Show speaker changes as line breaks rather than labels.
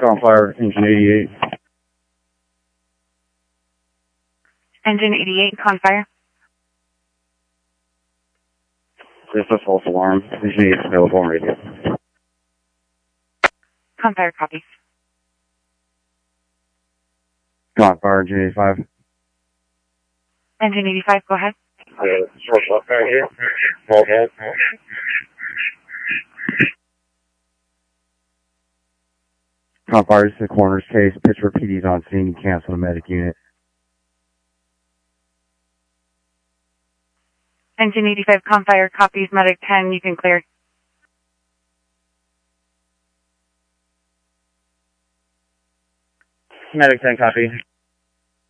Fire, engine 88.
Engine 88, con fire.
This is a false alarm. Engine 8 available on radio.
Con fire, copy.
Fire, engine 85.
Engine 85, go ahead.
Short shot fire here. Hold ahead. Fire, this is the coroner's case. Pittsburgh PD's on scene. Cancel the medic unit.
Engine 85, con fire, copies, medic 10, you can clear.
Medic 10, copy.